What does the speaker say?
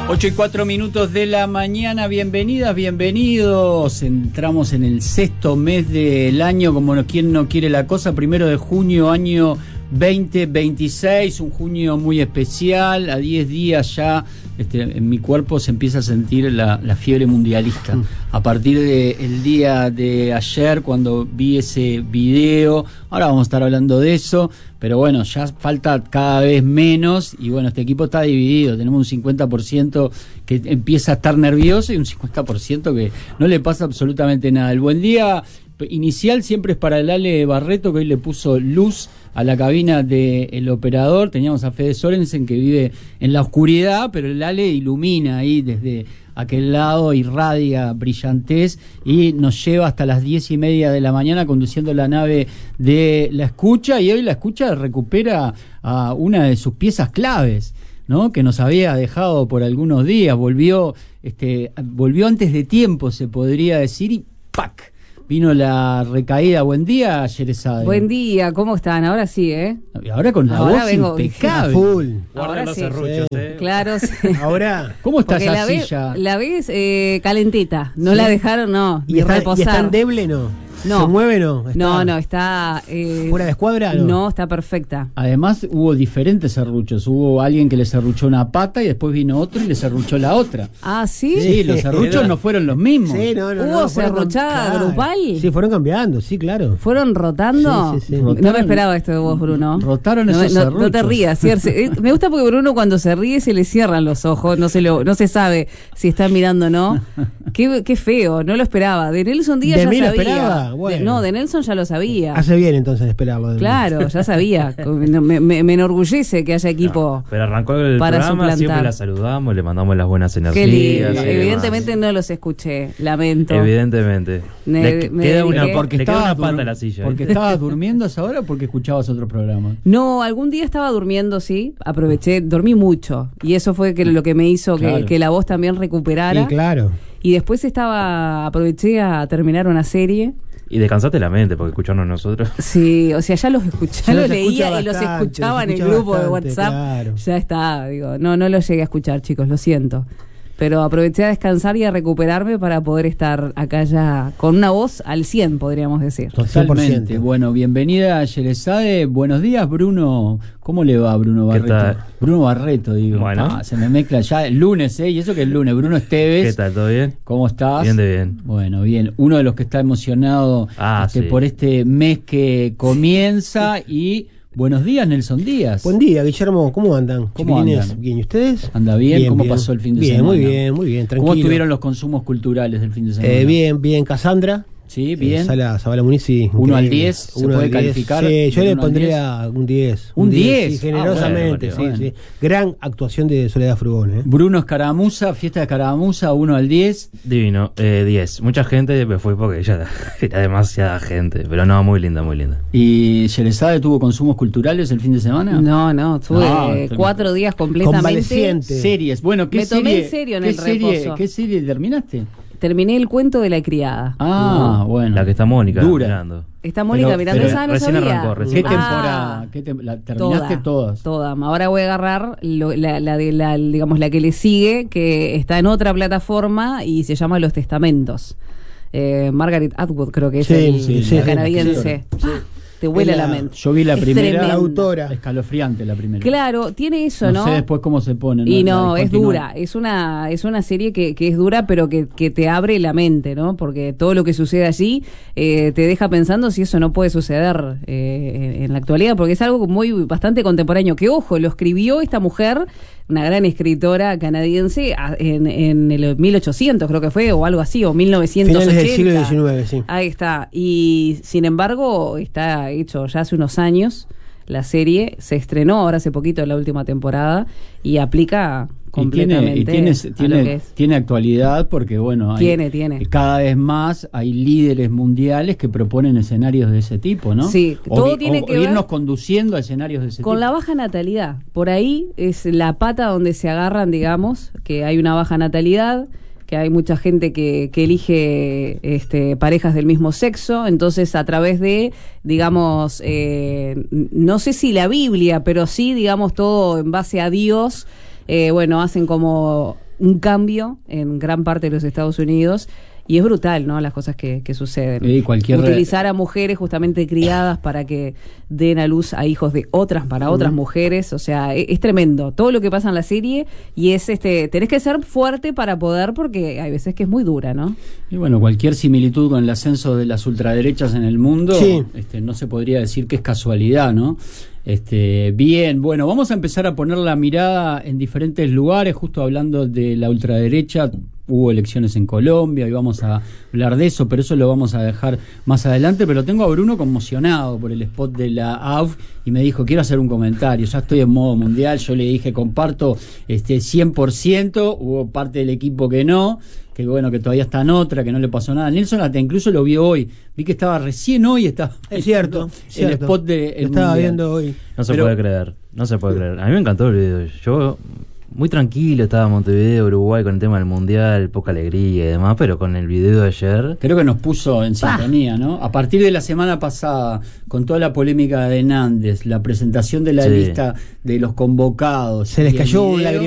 8:04 de la mañana, bienvenidas, bienvenidos. Entramos en el sexto mes del año, como quien no quiere la cosa, 1 de junio, año 2026, un junio muy especial. A 10 días ya en mi cuerpo se empieza a sentir la fiebre mundialista. A partir del día de ayer, cuando vi ese video, ahora vamos a estar hablando de eso, pero bueno, ya falta cada vez menos y bueno, este equipo está dividido. Tenemos un 50% que empieza a estar nervioso y un 50% que no le pasa absolutamente nada. El buen día inicial siempre es para el Ale Barreto, que hoy le puso luz a la cabina del operador. Teníamos a Fede Sorensen, que vive en la oscuridad, pero el Ale ilumina ahí desde aquel lado, irradia brillantez y nos lleva hasta las 10:30 de la mañana conduciendo la nave de La Escucha. Y hoy La Escucha recupera a una de sus piezas claves, ¿no?, que nos había dejado por algunos días. Volvió antes de tiempo, se podría decir, y ¡pac! Vino la recaída. Buen día, Sherezade. Buen día, ¿cómo están? Ahora sí, ¿eh? Ahora con la voz impecable. Full. Ahora los sí. serruchos, Claro, sí. Ahora. ¿Cómo está Porque esa silla? la ves calentita, no Sí. la dejaron, no, ¿Y ni está reposar. endeble, no? No. ¿Se mueve, no? No, está... ¿Fuera de escuadra, no? No, está perfecta. Además hubo diferentes serruchos. Hubo alguien que le serruchó una pata y después vino otro y le serruchó la otra. Ah, ¿sí? Sí, los serruchos no fueron los mismos. Sí, no. ¿Hubo fueron serruchada claro. grupal? Sí, fueron cambiando, sí, claro. ¿Fueron rotando? Sí. No me esperaba esto de vos, Bruno. Rotaron No, esos no serruchos. te rías. Me gusta porque Bruno cuando se ríe se le cierran los ojos, no se sabe si está mirando o no. Qué feo, no lo esperaba. De Nelson Díaz ¿De ya mí lo sabía. esperaba? Bueno. De Nelson ya lo sabía. Hace bien entonces esperarlo. Claro, ya sabía. Me enorgullece que haya equipo. Pero arrancó el para programa, suplantar. siempre la saludamos, le mandamos las buenas Qué energías. lindo. y demás. Evidentemente no los escuché, lamento. Evidentemente. Le me queda dediqué. una, porque le queda una pata a la dur- silla. ¿Porque estabas durmiendo a esa hora o porque escuchabas otro programa? No, algún día estaba durmiendo, sí, aproveché, dormí mucho y eso fue lo que me hizo Claro. que la voz también recuperara. Sí, claro. Y después aproveché a terminar una serie. Y descansaste la mente, porque escucharnos nosotros. Sí, o sea, ya los Se lo los leía escucha y los bastante, escuchaba en los el escucha grupo de bastante, WhatsApp. claro. Ya está, digo, no los llegué a escuchar, chicos, lo siento. Pero aproveché a descansar y a recuperarme para poder estar acá ya con una voz al 100, podríamos decir. Totalmente. 100%. Bueno, bienvenida a Sherezade. Buenos días, Bruno. ¿Cómo le va, Bruno ¿Qué Barreto? tal? Bruno Barreto, digo. Bueno. Se me mezcla ya el lunes, ¿eh? Y eso que es lunes. Bruno Esteves. ¿Qué tal? ¿Todo bien? ¿Cómo estás? Bien de bien. Bueno, bien. Uno de los que está emocionado Sí. por este mes que comienza. Y buenos días, Nelson Díaz. Buen día, Guillermo. ¿Cómo andan? ¿Cómo chiquilines? andan? Bien, ¿y ustedes? ¿Anda bien? ¿Cómo pasó el fin de semana? Muy bien, tranquilo. ¿Cómo estuvieron los consumos culturales del fin de semana? Bien, Cassandra. Sí, bien. Sala Zabala Muniz, sí. 1 al increíble. 10, ¿se 1 puede al 10. calificar? Sí, yo ¿De le 1 al 10? pondría un 10. ¿Un 10? Sí, generosamente, bueno. sí. Gran actuación de Soledad Frugón, ¿eh? Bruno Escaramuza, fiesta de Escaramuza, 1 al 10. Divino, 10. Mucha gente me fue porque ya era demasiada gente. Pero no, muy linda, muy linda. ¿Y Sherezade tuvo consumos culturales el fin de semana? No, tuve No, 4 días completamente. Convaleciente. Series. Bueno, ¿qué Me tomé serie? en serio en ¿qué el serie, reposo. ¿Qué serie terminaste? Terminé el cuento de la criada. Bueno. La que está Mónica Dura. mirando. Está Mónica Pero- mirando pero esa, no recién sabía. arrancó, ¿Qué recién. temporada? ¿Terminaste todas? Toda. Ahora voy a agarrar digamos, la que le sigue, que está en otra plataforma y se llama Los Testamentos. Margaret Atwood creo que es Sí, la canadiense. Sí. Te huele Es la la- mente. Yo vi la Es primera. tremenda. La autora. Escalofriante la primera. Claro, tiene eso, ¿no? sé después cómo se pone. Y La no, es continúa. dura, es una serie que es dura, pero que te abre la mente, ¿no? Porque todo lo que sucede allí te deja pensando si eso no puede suceder en la actualidad, porque es algo bastante contemporáneo, que ojo, lo escribió esta mujer, una gran escritora canadiense, en el 1800 creo que fue, o algo así, o 1980. Finales del siglo XIX, sí. Ahí está, y sin embargo está hecho ya hace unos años. La serie se estrenó ahora hace poquito en la última temporada y aplica completamente a lo que es. Tiene actualidad porque, bueno, hay, Tiene. cada vez más hay líderes mundiales que proponen escenarios de ese tipo, ¿no? Sí, todo tiene que ver irnos conduciendo a escenarios de ese tipo. con la baja natalidad. Por ahí es la pata donde se agarran, digamos, que hay una baja natalidad, que hay mucha gente que elige parejas del mismo sexo, entonces a través de, digamos, no sé si la Biblia, pero sí, digamos, todo en base a Dios, hacen como un cambio en gran parte de los Estados Unidos. Y es brutal, ¿no? Las cosas que suceden. Utilizar a mujeres justamente criadas para que den a luz a hijos de otras, para otras mujeres. O sea, es tremendo. Todo lo que pasa en la serie. Y es tenés que ser fuerte para poder, porque hay veces que es muy dura, ¿no? Y bueno, cualquier similitud con el ascenso de las ultraderechas en el mundo, no se podría decir que es casualidad, ¿no? Bien, bueno, vamos a empezar a poner la mirada en diferentes lugares, justo hablando de la ultraderecha. Hubo elecciones en Colombia y vamos a hablar de eso, pero eso lo vamos a dejar más adelante. Pero tengo a Bruno conmocionado por el spot de la AUF y me dijo, quiero hacer un comentario, ya estoy en modo mundial. Yo le dije, comparto 100%, hubo parte del equipo que no, que bueno, que todavía está en otra, que no le pasó nada. Nelson hasta incluso lo vio hoy, vi que estaba recién hoy, estaba es cierto, el spot de el estaba mundial. Viendo hoy. No se puede creer. A mí me encantó el video. Yo muy tranquilo estaba en Montevideo, Uruguay, con el tema del mundial, poca alegría y demás, pero con el video de ayer creo que nos puso en sintonía, ¿no? A partir de la semana pasada, con toda la polémica de Nández, la presentación de la lista de los convocados, se les cayó un